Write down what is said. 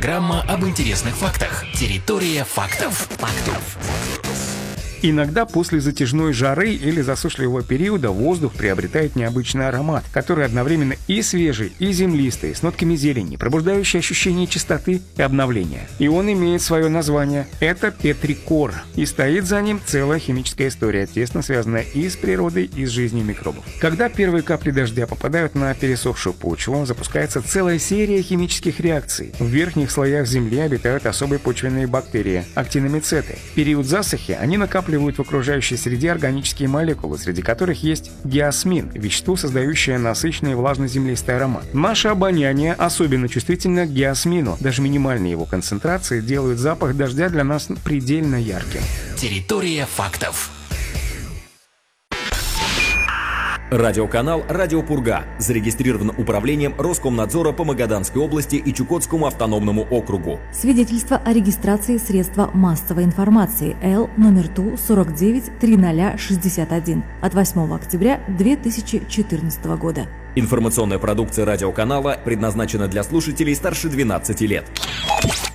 Программа об интересных фактах. Территория фактов. Иногда после затяжной жары или засушливого периода воздух приобретает необычный аромат, который одновременно и свежий, и землистый, с нотками зелени, пробуждающий ощущение чистоты и обновления. И он имеет свое название. Это петрикор. И стоит за ним целая химическая история, тесно связанная и с природой, и с жизнью микробов. Когда первые капли дождя попадают на пересохшую почву, запускается целая серия химических реакций. В верхних слоях земли обитают особые почвенные бактерии – актиномицеты. В период засухи они накапливают в окружающей среде органические молекулы, среди которых есть геосмин – вещество, создающее насыщенный и влажно-землистый аромат. Наше обоняние особенно чувствительно к геосмину. Даже минимальные его концентрации делают запах дождя для нас предельно ярким. Территория фактов. Радиоканал «Радио Пурга» зарегистрирован управлением Роскомнадзора по Магаданской области и Чукотскому автономному округу. Свидетельство о регистрации средства массовой информации Л номер ТУ 493061 от 8 октября 2014 года. Информационная продукция радиоканала предназначена для слушателей старше 12 лет.